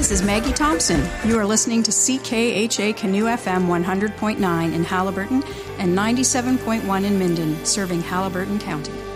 This is Maggie Thompson. You are listening to CKHA Canoe FM 100.9 in Haliburton and 97.1 in Minden, serving Haliburton County.